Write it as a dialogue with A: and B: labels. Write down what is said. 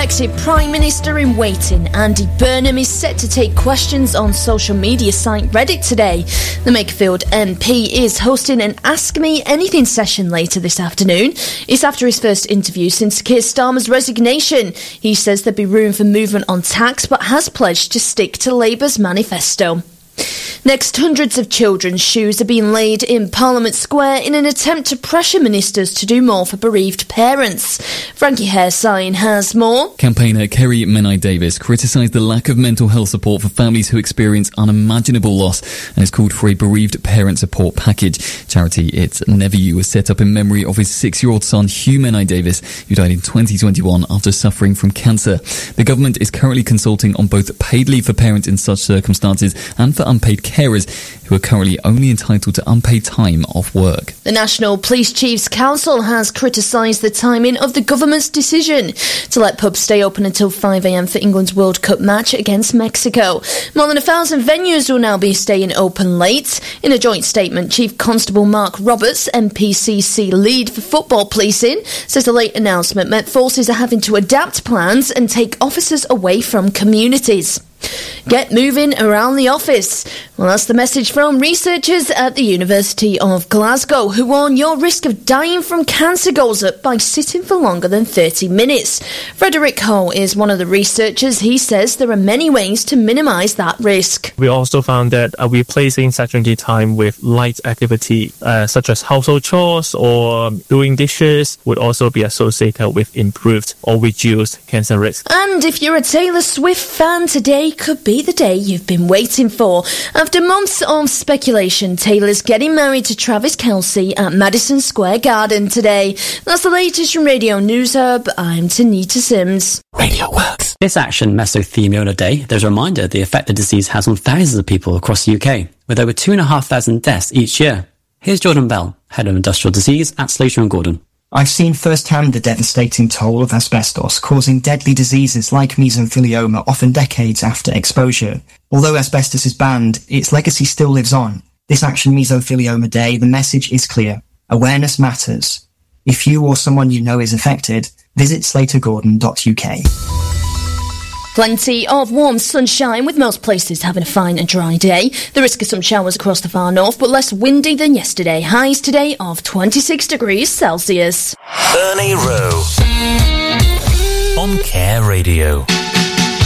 A: Brexit Prime Minister in waiting, Andy Burnham, is set to take questions on social media site Reddit today. The Makerfield MP is hosting an Ask Me Anything session later this afternoon. It's after his first interview since Keir Starmer's resignation. He says there'd be room for movement on tax, but has pledged to stick to Labour's manifesto. Next, hundreds of children's shoes are being laid in Parliament Square in an attempt to pressure ministers to do more for bereaved parents. Frankie Haresign has more.
B: Campaigner Kerry Menai-Davis criticised the lack of mental health support for families who experience unimaginable loss and has called for a bereaved parent support package. Charity It's Never You was set up in memory of his 6-year-old son Hugh Menai-Davis, who died in 2021 after suffering from cancer. The government is currently consulting on both paid leave for parents in such circumstances and for unpaid carers who are currently only entitled to unpaid time off work.
A: The National Police Chiefs Council has criticised the timing of the government's decision to let pubs stay open until 5 a.m. for England's World Cup match against Mexico. More than 1,000 venues will now be staying open late. In a joint statement, Chief Constable Mark Roberts, MPCC lead for football policing, says the late announcement meant forces are having to adapt plans and take officers away from communities. Get moving around the office. Well, that's the message from researchers at the University of Glasgow, who warn your risk of dying from cancer goes up by sitting for longer than 30 minutes. Frederick Ho is one of the researchers. He says there are many ways to minimise that risk.
C: We also found that replacing sedentary time with light activity, such as household chores or doing dishes, would also be associated with improved or reduced cancer risk.
A: And if you're a Taylor Swift fan, today could be the day you've been waiting for. After months of speculation, Taylor's getting married to Travis Kelce at Madison Square Garden today. That's the latest from Radio News Hub. I'm Tanita Sims.
D: Radio Works. This Action Mesothelioma Day, there's a reminder of the effect the disease has on thousands of people across the UK, with over 2,500 deaths each year. Here's Jordan Bell, Head of Industrial Disease at Slater & Gordon.
E: I've seen firsthand the devastating toll of asbestos, causing deadly diseases like mesothelioma often decades after exposure. Although asbestos is banned, its legacy still lives on. This Action Mesothelioma Day, the message is clear. Awareness matters. If you or someone you know is affected, visit slatergordon.uk.
A: Plenty of warm sunshine, with most places having a fine and dry day. The risk of some showers across the far north, but less windy than yesterday. Highs today of 26 degrees Celsius.
F: Ernie Rowe on Care Radio.